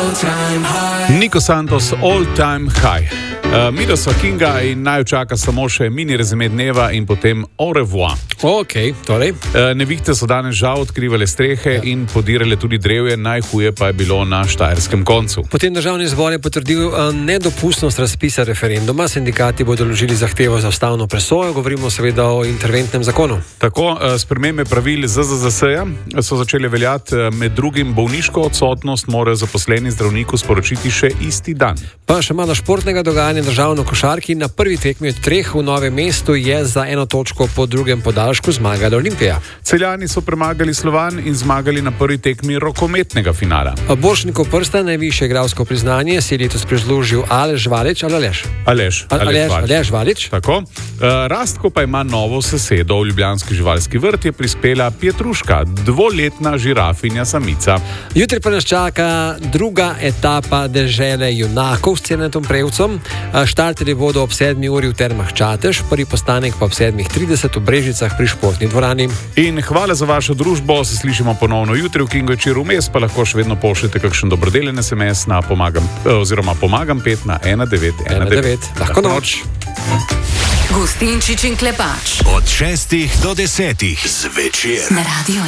Nico Santos, All Time High. Mirosa Kinga in naj čaka samo še mini rezime dneva in potem au revoir. Ok, torej. Nevihte so danes žal odkrivale strehe in podirale tudi drevje, najhuje pa je bilo na štajerskem koncu. Potem državni zbor je potrdil nedopustnost razpisa referenduma. Sindikati bodo vložili zahtevo za ustavno presojo, govorimo seveda o interventnem zakonu. Tako, spremembe pravil ZZZS-ja so začele veljati, med drugim bolniško odsotnost morajo zaposleni zdravniku sporočiti še isti dan. Pa še malo športnega dogajanja. Državno košarki na prvi tekmi od 3 v Novem mestu je za 1 točko po drugem podaljšku zmagala Olimpija. Celjani so premagali Slovan in zmagali na prvi tekmi rokometnega finala. Borštnikov prsta, najvišje igralsko priznanje, si je letos prislužil Aleš Valič ali Aleš Valič. Tako. Rastko pa ima novo sosedo. V ljubljanski živalski vrt je prispela Pietruška, 2-letna žirafinja samica. Jutri pa nas čaka druga etapa dežele junakov s Cenetom Prevcom. Štartili bodo ob 7 uri v Termah Čatež, prvi postanek pa ob 7:30 v Brežicah pri športni dvorani. In hvala za vašo družbo, se slišimo ponovno jutri v Kingo večeru, vmes pa lahko še vedno pošljete kakšen dobrodelen SMS na pomagam 5 na 1919. Lahko noč. Gustinčič in Klepač. Od 6 do 10 zvečer. Na Radio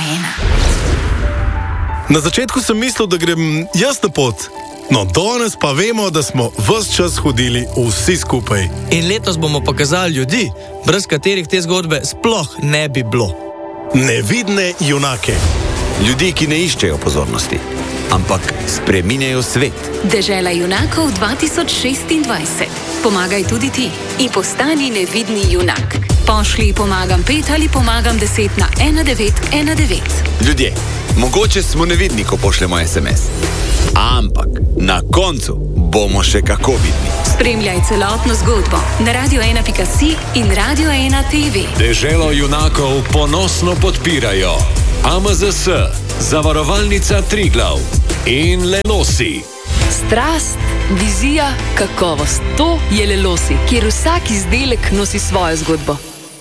1. Na začetku sem mislil, da grem jaz na pot. No, danes pa vemo, da smo ves čas hodili vsi skupaj. In letos bomo pokazali ljudi, brez katerih te zgodbe sploh ne bi bilo. Nevidne junake. Ljudi, ki ne iščejo pozornosti, ampak spreminjajo svet. Dežela junakov 2026. Pomagaj tudi ti in postani nevidni junak. Pošlji pomagam 5 ali pomagam 10 na 1919. Ljudje, mogoče smo nevidni, ko pošljemo SMS. Ampak na koncu bomo še kako vidni. Spremljaj celotno zgodbo na radio1.si in Radio 1 TV. Deželo junakov ponosno podpirajo AMZS, Zavarovalnica Triglav in Lelosi. Strast, vizija, kakovost. To je Lelosi, kjer vsak izdelek nosi svojo zgodbo.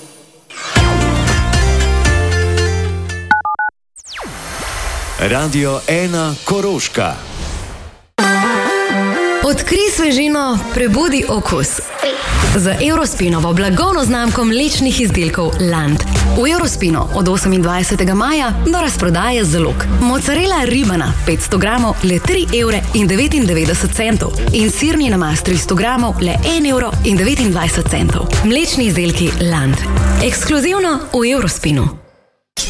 Radio 1 Koroška. Odkrij svežino, prebudi okus. Z Eurospinovo blagovno znamko mlečnih izdelkov Land. V Eurospino od 28. maja do razprodaje zalog. Mozzarella ribana 500 gramov le 3,99 € in sirni namaz 300 gramov le 1,29 €. Mlečni izdelki Land. Ekskluzivno v Eurospinu.